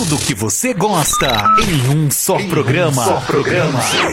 Tudo que você gosta em um só programa.